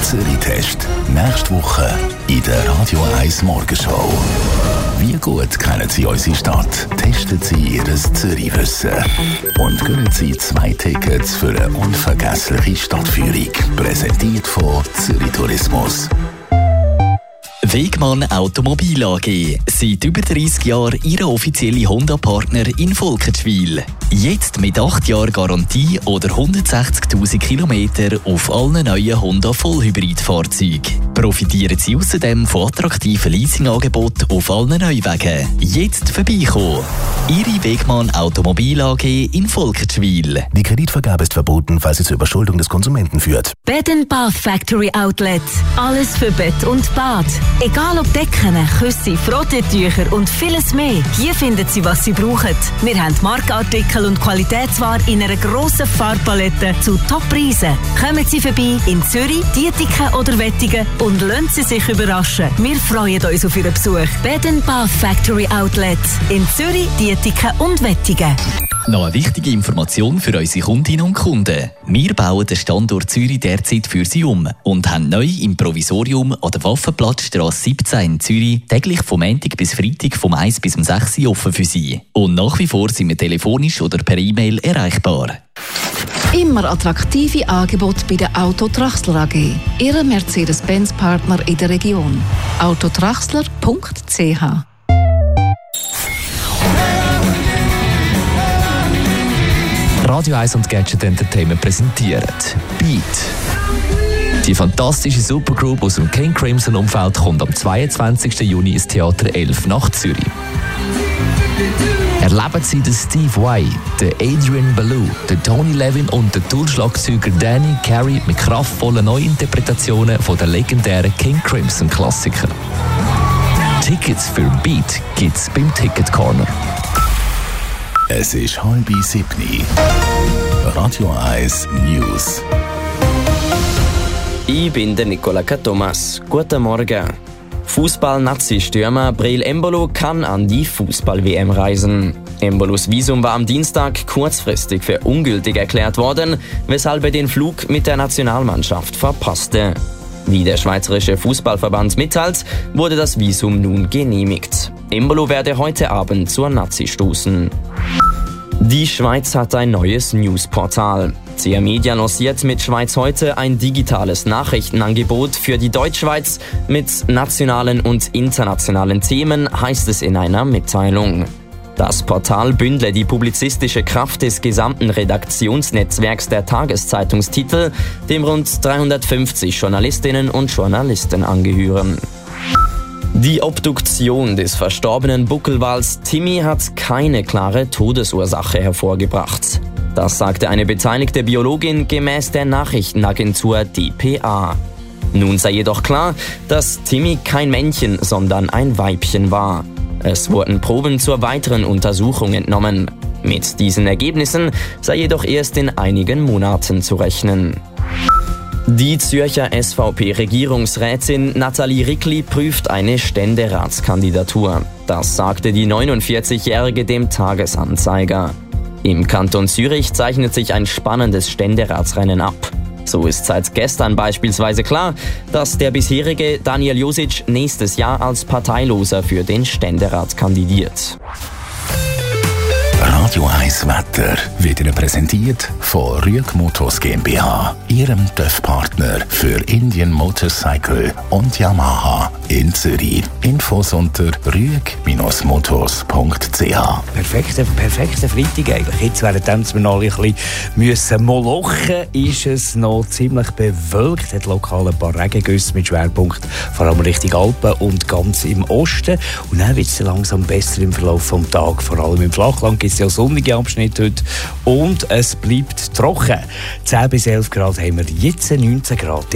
Zürich-Test. Nächste Woche in der Radio 1 Morgenshow. Wie gut kennen Sie unsere Stadt? Testen Sie Ihr Zürich-Wissen. Und gewinnen Sie 2 Tickets für eine unvergessliche Stadtführung. Präsentiert von Zürich Tourismus. Wegmann Automobil AG. Seit über 30 Jahren Ihr offizieller Honda-Partner in Volkenschwil. Jetzt mit 8 Jahren Garantie oder 160'000 Kilometer auf allen neuen Honda Vollhybrid-Fahrzeugen. Profitieren Sie außerdem von attraktiven Leasingangeboten auf allen Neuwagen. Jetzt vorbeikommen. Ihre Wegmann Automobil AG in Volkenschwil. Die Kreditvergabe ist verboten, falls es zur Überschuldung des Konsumenten führt. Bed & Bath Factory Outlet. Alles für Bett und Bad. Egal ob Decken, Küsse, Frottentücher und vieles mehr. Hier finden Sie, was Sie brauchen. Wir haben Markenartikel und Qualitätsware in einer grossen Farbpalette zu Top-Preisen. Kommen Sie vorbei in Zürich, Dietiken oder Wettigen und lassen Sie sich überraschen. Wir freuen uns auf Ihren Besuch. Bed & Bath Factory Outlet in Zürich, Dietiken und Wettigen. Noch eine wichtige Information für unsere Kundinnen und Kunden. Wir bauen den Standort Zürich derzeit für Sie um und haben neu im Provisorium an der Waffenplatzstrasse 17 in Zürich täglich vom Montag bis Freitag vom 1 bis 6 Uhr offen für Sie. Und nach wie vor sind wir telefonisch oder per E-Mail erreichbar. Immer attraktive Angebote bei der Auto Traxler AG. Ihre Mercedes-Benz-Partner in der Region. autotraxler.ch. Radio 1 und Gadget Entertainment präsentieren Beat. Die fantastische Supergroup aus dem King Crimson Umfeld kommt am 22. Juni ins Theater 11 nach Zürich. Erleben Sie den Steve Vai, den Adrian Belew, den Tony Levin und den Tourschlagzeuger Danny Carey mit kraftvollen Neuinterpretationen von den legendären King Crimson Klassikern. Tickets für Beat gibt's beim Ticket Corner. Es ist 6:30. Radio 1 News. Ich bin der Nicola Thomas. Guten Morgen. Fußball-Nazi-Stürmer Breel Embolo kann an die Fußball-WM reisen. Embolos Visum war am Dienstag kurzfristig für ungültig erklärt worden, weshalb er den Flug mit der Nationalmannschaft verpasste. Wie der Schweizerische Fußballverband mitteilt, wurde das Visum nun genehmigt. Embolo werde heute Abend zur Nazi stoßen. Die Schweiz hat ein neues Newsportal. CR Media lanciert mit Schweiz heute ein digitales Nachrichtenangebot für die Deutschschweiz mit nationalen und internationalen Themen, heißt es in einer Mitteilung. Das Portal bündle die publizistische Kraft des gesamten Redaktionsnetzwerks der Tageszeitungstitel, dem rund 350 Journalistinnen und Journalisten angehören. Die Obduktion des verstorbenen Buckelwals Timmy hat keine klare Todesursache hervorgebracht. Das sagte eine beteiligte Biologin gemäß der Nachrichtenagentur dpa. Nun sei jedoch klar, dass Timmy kein Männchen, sondern ein Weibchen war. Es wurden Proben zur weiteren Untersuchung entnommen. Mit diesen Ergebnissen sei jedoch erst in einigen Monaten zu rechnen. Die Zürcher SVP-Regierungsrätin Nathalie Rickli prüft eine Ständeratskandidatur. Das sagte die 49-Jährige dem Tagesanzeiger. Im Kanton Zürich zeichnet sich ein spannendes Ständeratsrennen ab. So ist seit gestern beispielsweise klar, dass der bisherige Daniel Josic nächstes Jahr als Parteiloser für den Ständerat kandidiert. Radio 1 Wetter wird Ihnen präsentiert von Rüeg Motors GmbH, Ihrem TÜV-Partner für Indian Motorcycle und Yamaha in Zürich. Infos unter rüeg-motors.ch. Perfekter Freitag eigentlich. Jetzt, während wir noch ein bisschen molochen müssen, ist es noch ziemlich bewölkt. Hat lokal ein paar Regengüsse mit Schwerpunkt vor allem Richtung Alpen und ganz im Osten. Und dann wird es langsam besser im Verlauf des Tages. Vor allem im Flachland gibt es ja sonnige Abschnitte heute. Und es bleibt trocken. 10 bis 11 Grad haben wir jetzt, 19 Grad.